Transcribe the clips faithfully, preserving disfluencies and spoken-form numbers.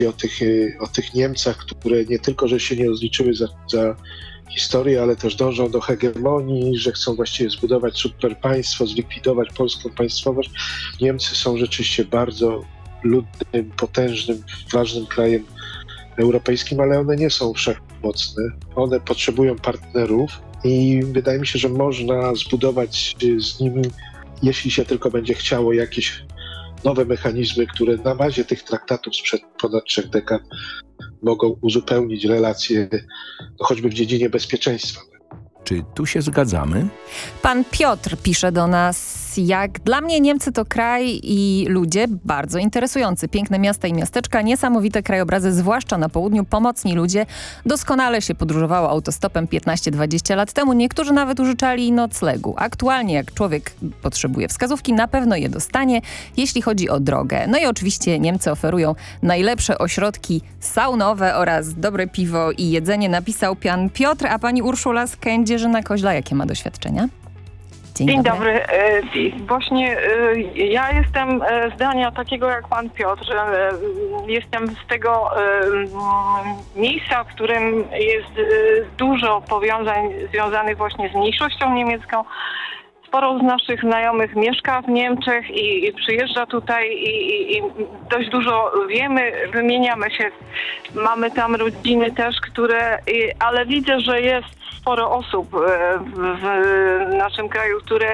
o tych, o tych Niemcach, które nie tylko, że się nie rozliczyły za, za historię, ale też dążą do hegemonii, że chcą właściwie zbudować super państwo, zlikwidować polską państwowość. Niemcy są rzeczywiście bardzo ludnym, potężnym, ważnym krajem europejskim, ale one nie są wszechmocne. One potrzebują partnerów i wydaje mi się, że można zbudować z nimi, jeśli się tylko będzie chciało, jakieś nowe mechanizmy, które na bazie tych traktatów sprzed ponad trzech dekad mogą uzupełnić relacje, no choćby w dziedzinie bezpieczeństwa. Czy tu się zgadzamy? Pan Piotr pisze do nas, jak dla mnie Niemcy to kraj i ludzie bardzo interesujący. Piękne miasta i miasteczka, niesamowite krajobrazy, zwłaszcza na południu, pomocni ludzie. Doskonale się podróżowało autostopem piętnaście dwadzieścia lat temu. Niektórzy nawet użyczali noclegu. Aktualnie jak człowiek potrzebuje wskazówki, na pewno je dostanie, jeśli chodzi o drogę. No i oczywiście Niemcy oferują najlepsze ośrodki saunowe oraz dobre piwo i jedzenie, napisał pan Piotr, a pani Urszula z Kędzierzyna-Koźla jakie ma doświadczenia? Dzień, Dzień dobry. dobry. E, Właśnie e, ja jestem e, zdania takiego jak pan Piotr. E, Jestem z tego e, miejsca, w którym jest e, dużo powiązań związanych właśnie z mniejszością niemiecką. Sporo z naszych znajomych mieszka w Niemczech i, i przyjeżdża tutaj i, i, i dość dużo wiemy, wymieniamy się. Mamy tam rodziny też, które, i, ale widzę, że jest sporo osób w, w naszym kraju, które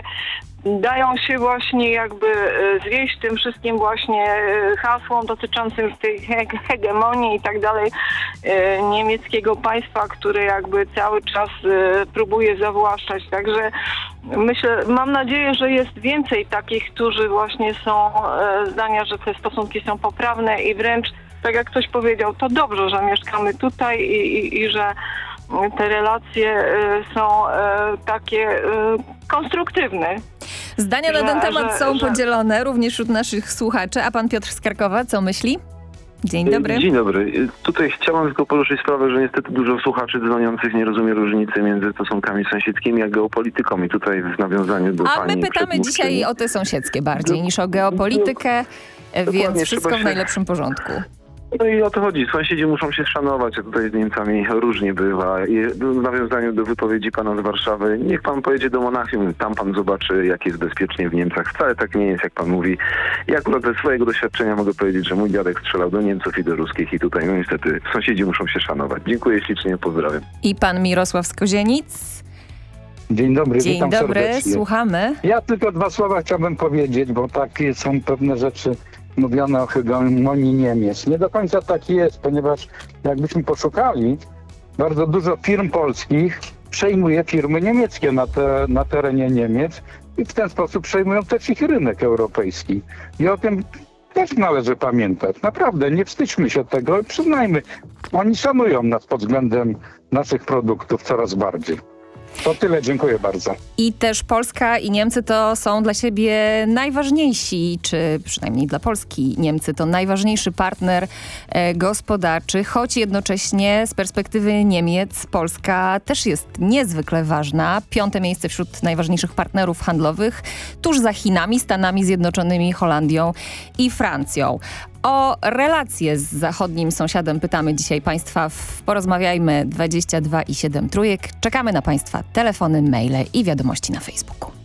dają się właśnie jakby zwieść tym wszystkim właśnie hasłom dotyczącym tej hegemonii i tak dalej niemieckiego państwa, które jakby cały czas próbuje zawłaszczać. Także myślę, mam nadzieję, że jest więcej takich, którzy właśnie są zdania, że te stosunki są poprawne i wręcz, tak jak ktoś powiedział, to dobrze, że mieszkamy tutaj i, i, i że te relacje są takie konstruktywne. Zdania na że, ten temat że, są że... podzielone również wśród naszych słuchaczy. A pan Piotr z Krakowa co myśli? Dzień dobry. Dzień dobry. Tutaj chciałam tylko poruszyć sprawę, że niestety dużo słuchaczy dzwoniących nie rozumie różnicy między stosunkami sąsiedzkimi a geopolityką. I tutaj w nawiązaniu do A pani my pytamy dzisiaj o te sąsiedzkie bardziej niż o geopolitykę, więc wszystko w najlepszym porządku. No i o to chodzi. Sąsiedzi muszą się szanować, a tutaj z Niemcami różnie bywa. I w nawiązaniu do wypowiedzi pana z Warszawy, niech pan pojedzie do Monachium, tam pan zobaczy, jak jest bezpiecznie w Niemcach. Wcale tak nie jest, jak pan mówi. Ja akurat ze swojego doświadczenia mogę powiedzieć, że mój dziadek strzelał do Niemców i do ruskich i tutaj no niestety sąsiedzi muszą się szanować. Dziękuję ślicznie, pozdrawiam. I pan Mirosław z Kozienic. Dzień dobry, Dzień witam dobry, serdecznie. Słuchamy. Ja tylko dwa słowa chciałbym powiedzieć, bo takie są pewne rzeczy mówione o hegemonii Niemiec. Nie do końca tak jest, ponieważ jakbyśmy poszukali, bardzo dużo firm polskich przejmuje firmy niemieckie na, te, na terenie Niemiec i w ten sposób przejmują też ich rynek europejski. I o tym też należy pamiętać. Naprawdę, nie wstydźmy się tego, przyznajmy, oni szanują nas pod względem naszych produktów coraz bardziej. To tyle, dziękuję bardzo. I też Polska i Niemcy to są dla siebie najważniejsi, czy przynajmniej dla Polski Niemcy to najważniejszy partner e, gospodarczy, choć jednocześnie z perspektywy Niemiec Polska też jest niezwykle ważna. Piąte miejsce wśród najważniejszych partnerów handlowych, tuż za Chinami, Stanami Zjednoczonymi, Holandią i Francją. O relacje z zachodnim sąsiadem pytamy dzisiaj Państwa w Porozmawiajmy dwadzieścia dwa i siedem trójek. Czekamy na Państwa telefony, maile i wiadomości na Facebooku.